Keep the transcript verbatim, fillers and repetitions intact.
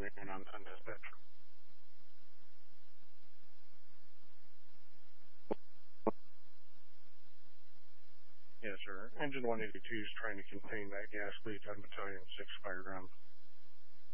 afternoon on, on dispatch. Yes, sir. Engine one eighty-two is trying to contain that gas leak on Battalion six fire ground.